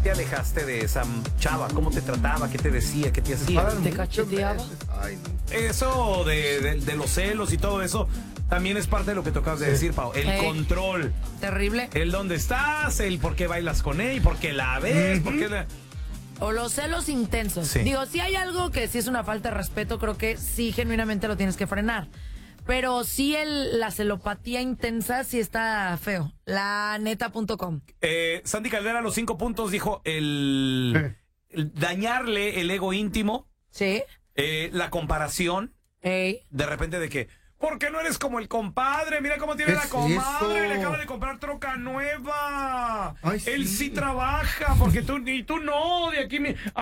te alejaste de esa chava? ¿Cómo te trataba? ¿Qué te decía? ¿Qué te hacía? ¿Te cacheteaba? Ay, no. Eso de los celos y todo eso también es parte de lo que tocabas de decir, Pau. El control. Terrible. El dónde estás, el por qué bailas con ella, por qué la ves, por qué la... O los celos intensos. Sí. Digo, si hay algo que sí es una falta de respeto, creo que sí genuinamente lo tienes que frenar. Pero sí la celopatía intensa sí está feo. Laneta.com. Sandy Caldera, los 5 puntos, dijo el dañarle el ego íntimo, Sí. la comparación, Ey. de repente de que, ¿por qué no eres como el compadre? Mira cómo tiene ¿Qué la es comadre, eso? le acaba de comprar troca nueva. Ay, Él sí. sí trabaja, porque tú no, de aquí,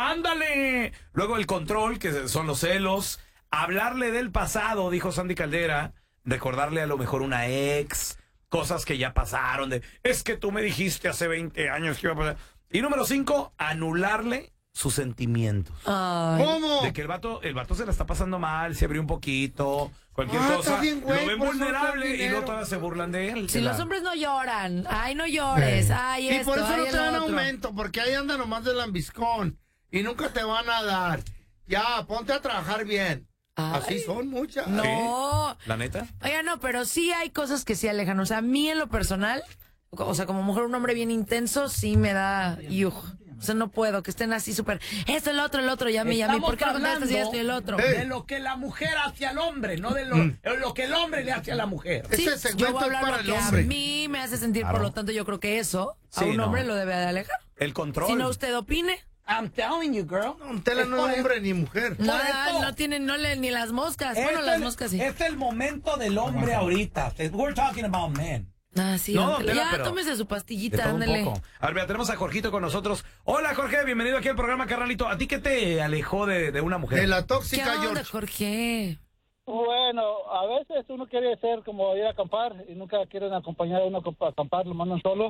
ándale. Luego el control, que son los celos. Hablarle del pasado, dijo Sandy Caldera, recordarle a lo mejor una ex, cosas que ya pasaron, es que tú me dijiste hace 20 años que iba a pasar. Y número 5, anularle sus sentimientos. Ay. ¿Cómo? De que el vato se la está pasando mal, se abrió un poquito, cualquier Ah, cosa. está bien, güey, lo ven por eso no vulnerable te dan y dinero. no todas se burlan de él. Si los hombres no lloran, ay, no llores, ay, Y esto, por eso ay, no el te dan otro. aumento, porque ahí anda nomás de lambiscón. Y nunca te van a dar. Ya, ponte a trabajar bien. Ay. Así son muchas. No. ¿La neta? Oiga, no, pero sí hay cosas que sí alejan. O sea, a mí en lo personal, o sea, como mujer, un hombre bien intenso, sí me da yuj. O sea, no puedo, que estén así súper, esto, el otro, ya me llamé. ¿Por qué no contestas y esto y el otro? De lo que la mujer hace al hombre, no de lo que el hombre le hace a la mujer. Sí, Ese yo segmento voy a es hablar para lo el que hombre. a mí me hace sentir, por lo tanto, yo creo que eso a Sí, un no. hombre lo debe de alejar. El control. Si no, usted opine. I'm telling you, girl. No, Tela no es hombre ni mujer. No, esto. no tienen, no leen ni las moscas. Bueno, las moscas sí. Es el momento del hombre ahorita. We're talking about men. Ah, sí, No, aunque- Tela, ya pero tómese su de pastillita, todo un ándale. poco. A ver, mira, tenemos a Jorgito con nosotros. Hola, Jorge, bienvenido aquí al programa, carnalito. ¿A ti qué te alejó de una mujer? De la ¿Qué tóxica onda, George. Jorge? Bueno, a veces uno quiere ser como ir a acampar y nunca quieren acompañar a uno a acampar, lo mandan solo.